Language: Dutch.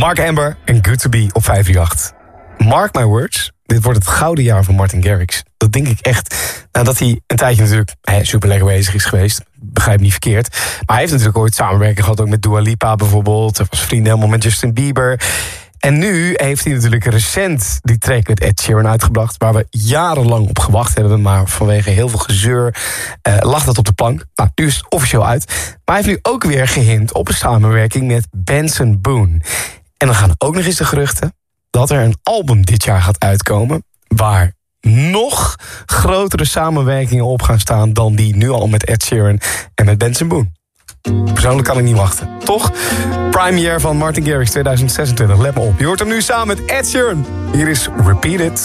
Mark Amber en Good To Be op 538. Mark my words, dit wordt het gouden jaar van Martin Garrix. Dat denk ik echt. Nadat hij een tijdje natuurlijk super lekker bezig is geweest. Begrijp me niet verkeerd. Maar hij heeft natuurlijk ooit samenwerking gehad ook met Dua Lipa bijvoorbeeld. Hij was vrienden helemaal met Justin Bieber. En nu heeft hij natuurlijk recent die track met Ed Sheeran uitgebracht, waar we jarenlang op gewacht hebben, maar vanwege heel veel gezeur lag dat op de plank. Nou, nu is het officieel uit. Maar hij heeft nu ook weer gehint op een samenwerking met Benson Boone. En dan gaan ook nog eens de geruchten dat er een album dit jaar gaat uitkomen, waar nog grotere samenwerkingen op gaan staan dan die nu al met Ed Sheeran en met Benson Boone. Persoonlijk kan ik niet wachten. Toch? Prime year van Martin Garrix 2026. Let me op. Je hoort hem nu samen met Ed Sheeran. Hier is Repeat It.